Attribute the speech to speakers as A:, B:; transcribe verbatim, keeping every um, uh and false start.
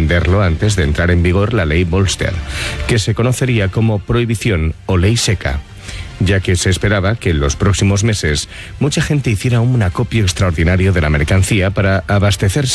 A: venderlo antes de entrar en vigor la ley Bolster, que se conocería como prohibición o ley seca, ya que se esperaba que en los próximos meses mucha gente hiciera un acopio extraordinario de la mercancía para abastecerse